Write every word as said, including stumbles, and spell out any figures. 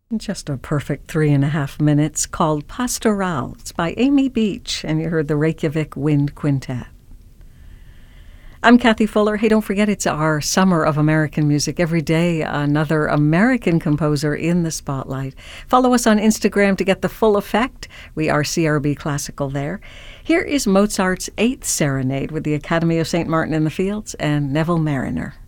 Just a perfect three and a half minutes called Pastoral. It's by Amy Beach, and you heard the Reykjavik Wind Quintet. I'm Kathy Fuller. Hey, don't forget it's our Summer of American Music. Every day, another American composer in the spotlight. Follow us on Instagram to get the full effect. We are C R B Classical there. Here is Mozart's Eighth Serenade with the Academy of Saint Martin in the Fields and Neville Marriner.